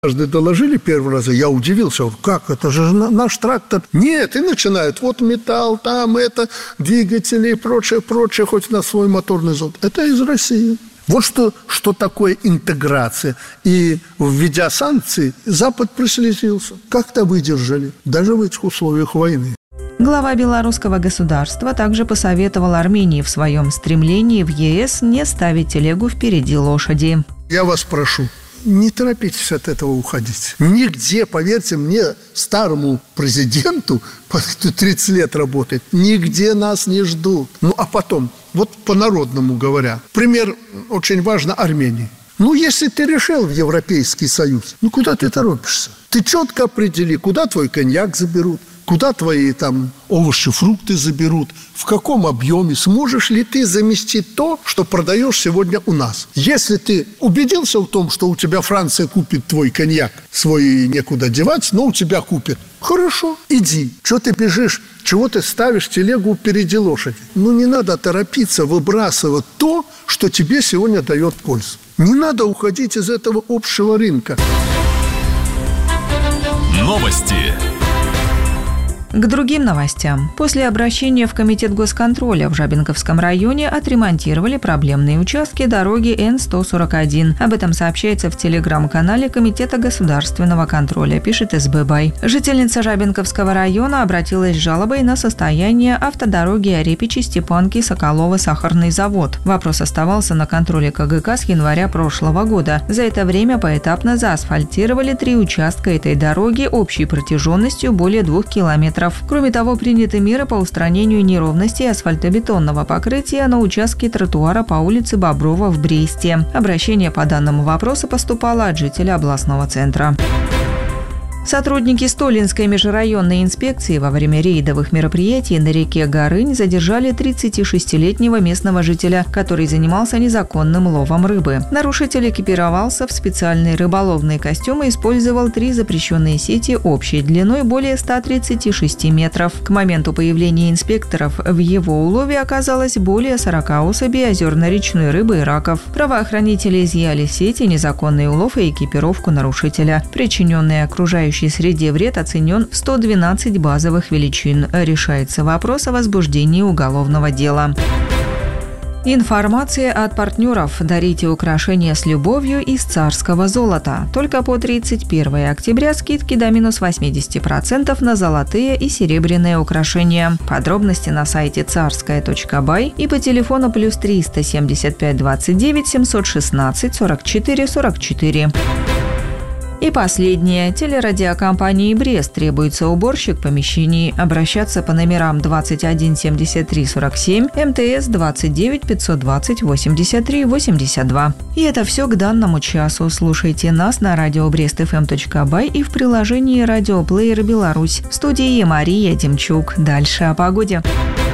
Однажды доложили первый раз, я удивился, как, это же наш трактор. Нет, и начинают, вот металл, там это, двигатели и прочее, хоть на свой моторный завод. Это из России. Вот что такое интеграция. И, введя санкции, Запад прослезился. Как-то выдержали, даже в этих условиях войны. Глава белорусского государства также посоветовал Армении в своем стремлении в ЕС не ставить телегу впереди лошади. Я вас прошу, не торопитесь от этого уходить. Нигде, поверьте мне, старому президенту, 30 лет работает, нигде нас не ждут. Ну, а потом, вот по-народному говоря, пример очень важно Армении. Ну, если ты решил в Европейский Союз, ну, куда ты торопишься? Ты четко определи, куда твой коньяк заберут, куда твои там овощи, фрукты заберут, в каком объеме, сможешь ли ты заместить то, что продаешь сегодня у нас. Если ты убедился в том, что у тебя Франция купит твой коньяк, свой некуда девать, но у тебя купит, хорошо, иди. Чего ты бежишь, чего ты ставишь телегу впереди лошади? Ну, не надо торопиться выбрасывать то, что тебе сегодня дает пользу. Не надо уходить из этого общего рынка. Новости. К другим новостям. После обращения в Комитет госконтроля в Жабинковском районе отремонтировали проблемные участки дороги Н-141. Об этом сообщается в телеграм-канале Комитета государственного контроля, пишет СБ-Бай. Жительница Жабинковского района обратилась с жалобой на состояние автодороги Орепичи-Степанки-Соколова-Сахарный завод. Вопрос оставался на контроле КГК с января прошлого года. За это время поэтапно заасфальтировали 3 участка этой дороги общей протяженностью более 2 километров. Кроме того, приняты меры по устранению неровностей асфальтобетонного покрытия на участке тротуара по улице Боброва в Бресте. Обращение по данному вопросу поступало от жителя областного центра. Сотрудники Столинской межрайонной инспекции во время рейдовых мероприятий на реке Горынь задержали 36-летнего местного жителя, который занимался незаконным ловом рыбы. Нарушитель экипировался в специальные рыболовные костюмы и использовал 3 запрещенные сети общей длиной более 136 метров. К моменту появления инспекторов в его улове оказалось более 40 особей озерно-речной рыбы и раков. Правоохранители изъяли сети, незаконный улов и экипировку нарушителя. Причиненный окружающей среде вред оценен в 112 базовых величин. Решается вопрос о возбуждении уголовного дела. Информация от партнеров. Дарите украшения с любовью из царского золота. Только по 31 октября скидки до минус 80% на золотые и серебряные украшения. Подробности на сайте царская.бай и по телефону плюс 375 29 716 44 44. И последнее. Телерадиокомпании «Брест» требуется уборщик помещений. Обращаться по номерам 21 73 47, МТС 29 520 83 82. И это все к данному часу. Слушайте нас на радио brest.fm.by и в приложении «Радиоплеер Беларусь». В студии Мария Демчук. Дальше о погоде.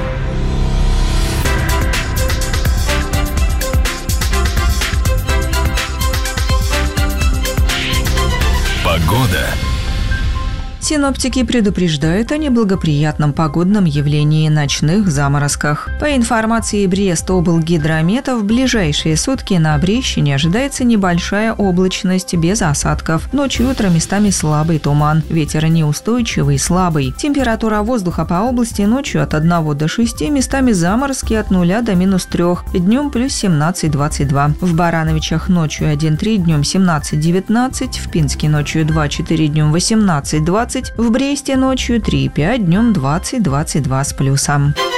Погода. Синоптики предупреждают о неблагоприятном погодном явлении ночных заморозках. По информации Брест-облгидромета, в ближайшие сутки на Брещине ожидается небольшая облачность без осадков. Ночью и утром местами слабый туман. Ветер неустойчивый, слабый. Температура воздуха по области ночью от 1 до 6, местами заморозки от 0 до минус 3. Днем плюс 17-22. В Барановичах ночью 1-3, днем 17-19. В Пинске ночью 2-4, днем 18-20. В Бресте ночью 3,5, днем 20-22 с плюсом.